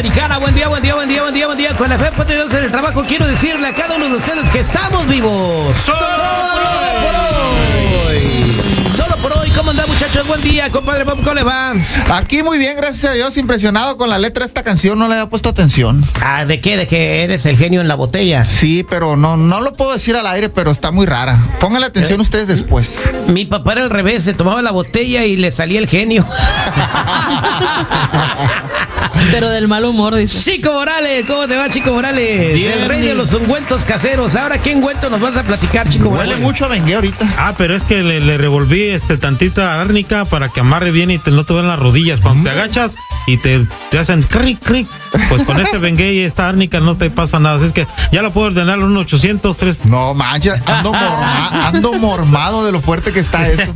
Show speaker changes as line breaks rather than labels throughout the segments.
Americana. Buen día. Con la fe poderosa en el trabajo, quiero decirle a cada uno de ustedes que estamos vivos. Solo por hoy. ¿Cómo andan, muchachos? Buen día, compadre Bob, ¿cómo le va?
Aquí muy bien, gracias a Dios. Impresionado con la letra de esta canción, no le había puesto atención.
Ah, ¿de qué? ¿De que eres el genio en la botella?
Sí, pero no lo puedo decir al aire, pero está muy rara. Pónganle atención ustedes después.
Mi papá era al revés, se tomaba la botella y le salía el genio.
Pero del mal humor, dice.
Chico Morales, ¿cómo te va, Chico Morales?
Bien,
El rey de los ungüentos caseros. Ahora, ¿qué ungüento nos vas a platicar, Chico Morales?
Huele mucho a Bengué ahorita.
Ah, pero es que le revolví tantita árnica para que amarre bien y no te duelen las rodillas. Cuando te agachas y te hacen cric, cric, pues con este Bengué y esta árnica no te pasa nada. Así es que ya la puedo ordenar en 803.
No manches, ando mormado de lo fuerte que está eso.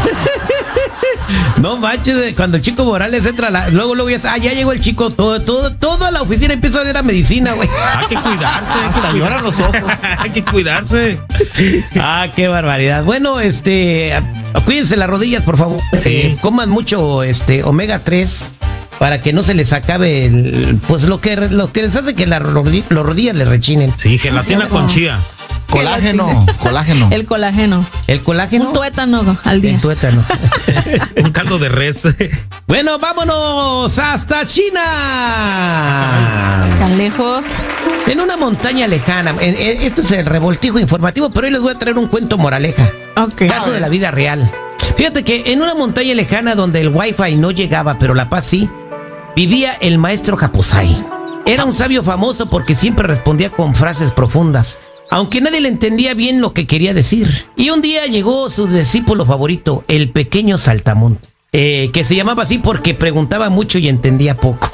No manches, cuando el Chico Morales entra, luego ya llegó el chico, toda la oficina empieza a oler a medicina, güey.
Hay que cuidarse.
Hasta lloran los ojos.
Hay que cuidarse.
Ah, qué barbaridad. Bueno, cuídense las rodillas, por favor.
Sí.
Coman mucho omega 3 para que no se les acabe lo que les hace que las rodillas les rechinen.
Sí, gelatina con chía.
Colágeno.
El colágeno.
¿El colágeno?
Un tuétano al día.
El tuétano.
Un caldo de res.
Bueno, vámonos hasta China.
Tan lejos.
En una montaña lejana. Esto es el revoltijo informativo, pero hoy les voy a traer un cuento moraleja.
Ok.
Caso de la vida real. Fíjate que en una montaña lejana donde el wifi no llegaba, pero la paz sí, vivía el maestro Japosai. Era un sabio famoso porque siempre respondía con frases profundas, aunque nadie le entendía bien lo que quería decir. Y un día llegó su discípulo favorito, el pequeño Saltamontes, que se llamaba así porque preguntaba mucho y entendía poco.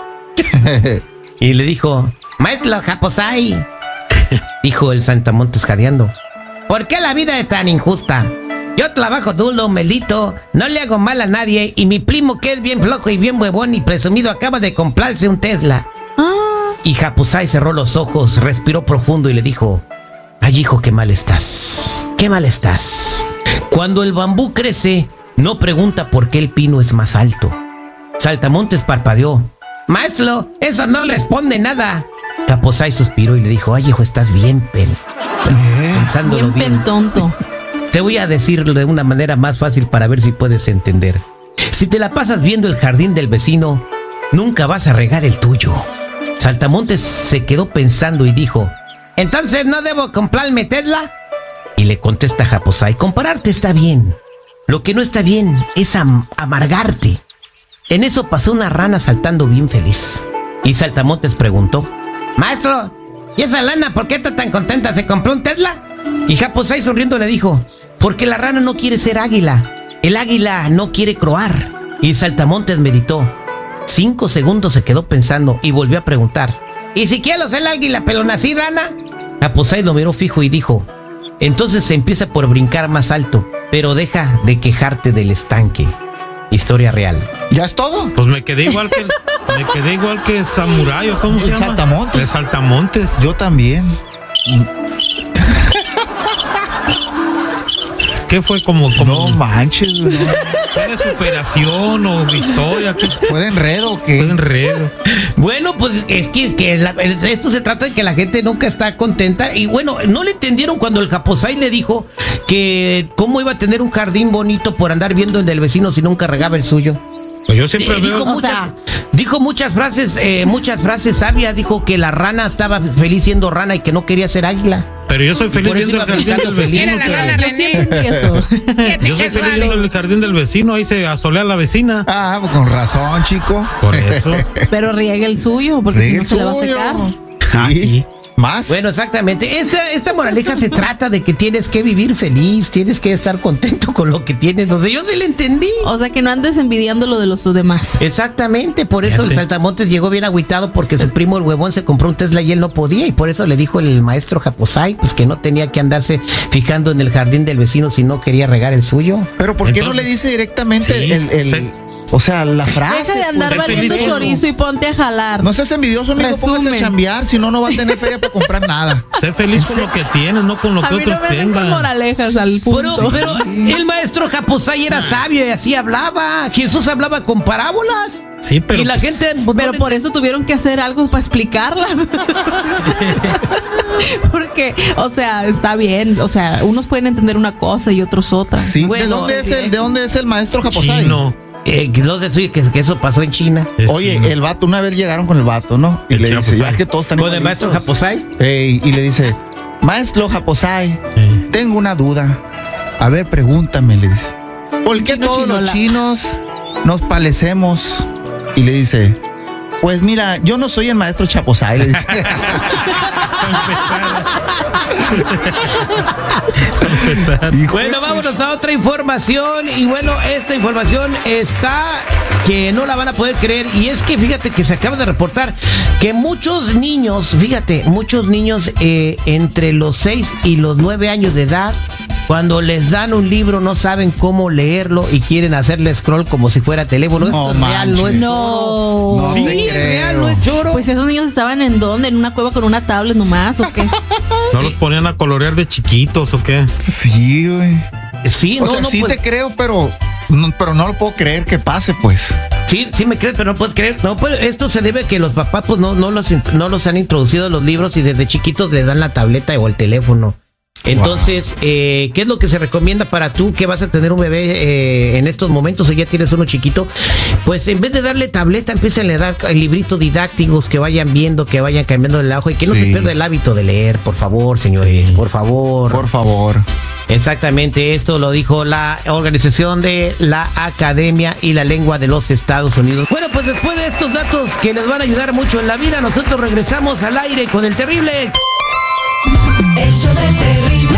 Y le dijo: maestro Japosai, dijo el Saltamontes jadeando, ¿por qué la vida es tan injusta? Yo trabajo duro, melito, no le hago mal a nadie, y mi primo, que es bien flojo y bien huevón y presumido, acaba de comprarse un Tesla. Y Japosai cerró los ojos, respiró profundo y le dijo: ay, hijo, qué mal estás. Qué mal estás. Cuando el bambú crece, no pregunta por qué el pino es más alto. Saltamontes parpadeó. Maestro, eso no responde nada. Japosai suspiró y le dijo: ay, hijo, estás bien pensándolo bien.
Tonto.
Te voy a decirlo de una manera más fácil para ver si puedes entender. Si te la pasas viendo el jardín del vecino, nunca vas a regar el tuyo. Saltamontes se quedó pensando y dijo: ¿entonces no debo comprarme Tesla? Y le contesta Japosai: compararte está bien. Lo que no está bien es amargarte. En eso pasó una rana saltando bien feliz. Y Saltamontes preguntó: maestro, ¿y esa lana por qué está tan contenta? ¿Se compró un Tesla? Y Japosai sonriendo le dijo: porque la rana no quiere ser águila. El águila no quiere croar. Y Saltamontes meditó. 5 segundos se quedó pensando y volvió a preguntar: ¿y si quiero ser águila pero nací rana? Japosai lo miró fijo y dijo: entonces se empieza por brincar más alto, pero deja de quejarte del estanque. Historia real.
¿Ya es todo?
Pues me quedé igual que Samurai, ¿o cómo se llama?
Saltamontes.
De Saltamontes.
Yo también.
¿Qué fue como?
No manches, güey.
¿Fue de superación o historia?
¿Fue de enredo o qué?
Fue de enredo.
Bueno, pues es que esto se trata de que la gente nunca está contenta. Y bueno, no le entendieron cuando el Japosai le dijo que cómo iba a tener un jardín bonito por andar viendo el del vecino si nunca regaba el suyo.
Pues yo siempre veo.
Dijo muchas frases sabias. Dijo que la rana estaba feliz siendo rana y que no quería ser águila.
Pero yo soy feliz viendo el jardín del vecino. Yo soy feliz viendo el jardín del vecino, ahí se asolea la vecina.
Ah, pues con razón, chico.
Por eso.
Pero riega el suyo, porque si no se le va a secar.
Sí. ¿Más?
Bueno, exactamente. Esta moraleja se trata de que tienes que vivir feliz, tienes que estar contento con lo que tienes. O sea, yo sí le entendí.
O sea, que no andes envidiando lo de los demás.
Exactamente, por eso el Saltamontes llegó bien agüitado porque su primo el huevón se compró un Tesla y él no podía, y por eso le dijo el maestro Japosai pues que no tenía que andarse fijando en el jardín del vecino si no quería regar el suyo.
Pero ¿por qué no le dice directamente
sí,
O sea, la frase.
Deja de andar
pues,
valiendo
feliz
chorizo y ponte a jalar.
No seas envidioso, amigo, póngase a
Resumen.
chambear, si no, no va a tener feria para comprar nada.
Sé feliz con lo que tienes, no con lo
A
que
mí
otros
no me den con
tengan.
moralejas al punto.
Pero el maestro Japusay era sabio y así hablaba. Jesús hablaba con parábolas.
Sí, pero
y la
pues,
gente. pues,
Pero
no
por
le-
eso tuvieron que hacer algo para explicarlas. Porque, o sea, está bien. O sea, unos pueden entender una cosa y otros otra.
Sí.
Bueno,
¿De dónde es el maestro Japusay?
chino.
no sé si que eso pasó en China.
Es
Oye,
chino.
el vato, una vez llegaron con el vato, ¿no? Y
El
le dice,
Japusay.
ya que todos están
Con el maestro
igualitos.
Japusay.
Y le dice, maestro Japusay, tengo una duda. A ver, pregúntame, le dice. ¿Por qué
Chino
todos los
chinola.
chinos nos parecemos? Y le dice, pues mira, yo no soy el maestro Japusay, le dice.
Bueno, vámonos a otra información. Y bueno, esta información está que no la van a poder creer. Y es que fíjate que se acaba de reportar que muchos niños, entre los 6 y los 9 años de edad, cuando les dan un libro no saben cómo leerlo y quieren hacerle scroll como si fuera teléfono.
No
Esto es real, no es
manches.
No.
No
Sí,
te
es real,
creo.
no es choro.
Pues esos niños estaban en dónde, en una cueva con una tablet nomás, ¿o qué?
¿No los ponían a colorear de chiquitos o qué?
Sí, güey.
Sí,
O
no,
sea,
no,
sí
pues,
te creo, pero no lo puedo creer que pase, pues.
sí me crees, pero no puedes creer. No, pero esto se debe a que los papás pues no los han introducido a los libros y desde chiquitos les dan la tableta o el teléfono. Entonces, ¿qué es lo que se recomienda para tú que vas a tener un bebé en estos momentos o ya tienes uno chiquito? Pues en vez de darle tableta, empiecen a dar libritos didácticos que vayan viendo, que vayan cambiando el ajo y que no
Sí.
se pierda el hábito de leer, por favor, señores, por favor.
Por favor.
Exactamente, esto lo dijo la organización de la Academia y la Lengua de los Estados Unidos. Bueno, pues después de estos datos que les van a ayudar mucho en la vida, nosotros regresamos al aire con el terrible.
El show del terrible.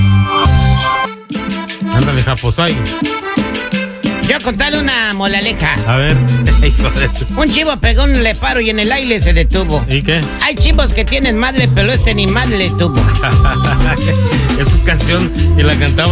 Ándale, Japusay.
Yo contarle una molaleja.
A ver. Hijo de-
Un chivo pegó un leparo y en el aire se detuvo.
¿Y qué?
Hay chivos que tienen madre, pero este ni madre le tuvo.
Esa canción y la cantaba